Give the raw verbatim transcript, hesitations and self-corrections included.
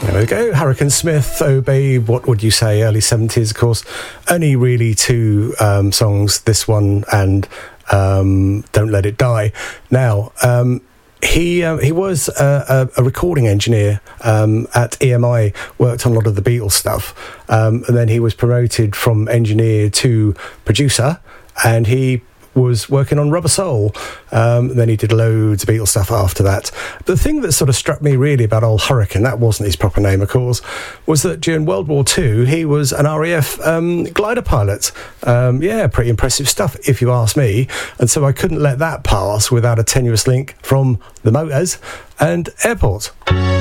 There we go. Hurricane Smith, Oh Babe, What Would You Say, early seventies, of course. Only really two um, songs, this one and um, Don't Let It Die. Now, um, he uh, he was a, a, a recording engineer um, at E M I, worked on a lot of the Beatles stuff, um, and then he was promoted from engineer to producer, and he was working on Rubber Soul. Um, then he did loads of Beatles stuff after that. But the thing that sort of struck me really about old Hurricane, that wasn't his proper name, of course, was that during World War Two, he was an R A F um, glider pilot. Um, yeah, pretty impressive stuff, if you ask me. And so I couldn't let that pass without a tenuous link from the Motors and Airport.